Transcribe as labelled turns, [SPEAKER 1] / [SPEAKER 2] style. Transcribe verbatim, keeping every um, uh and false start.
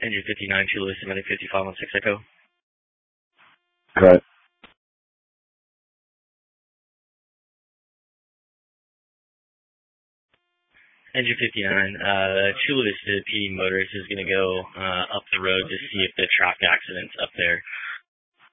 [SPEAKER 1] Engine fifty-nine, Chula Vista, Medic fifty-five on six Echo.
[SPEAKER 2] Cut.
[SPEAKER 1] Engine fifty-nine, uh, Chula Vista P D Motorist is going to go uh, up the road to see if the traffic accident's up there.